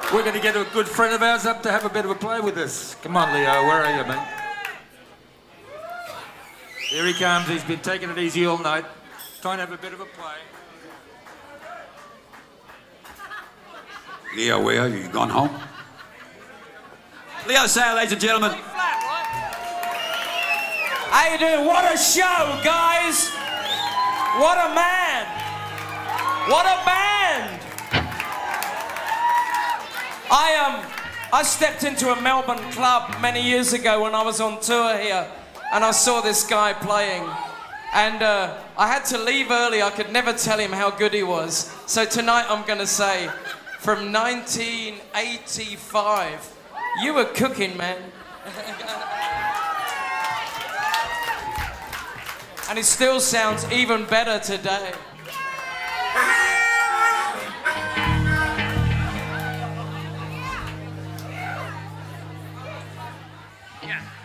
We're going to get a good friend of ours up to have a bit of a play with us. Come on, Leo, where are you, mate? Here he comes. He's been taking it easy all night. Trying to have a bit of a play. Leo, where are you? You gone home? Leo Sayer, ladies and gentlemen. How you doing? What a show, guys! What a man! What a band! I stepped into a Melbourne club many years ago when I was on tour here, and I saw this guy playing. And I had to leave early. I could never tell him how good he was. So tonight I'm going to say, from 1985, you were cooking, man. And it still sounds even better today. Yeah.